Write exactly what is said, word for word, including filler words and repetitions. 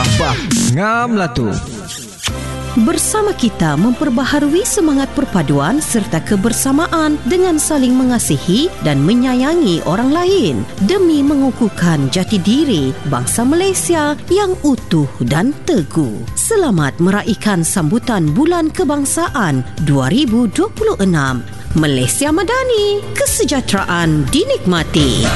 Bah, bah, ngam lah tu. Bersama kita memperbaharui semangat perpaduan serta kebersamaan dengan saling mengasihi dan menyayangi orang lain demi mengukuhkan jati diri bangsa Malaysia yang utuh dan teguh. Selamat meraihkan sambutan Bulan Kebangsaan dua ribu dua puluh enam. Malaysia Madani, kesejahteraan dinikmati.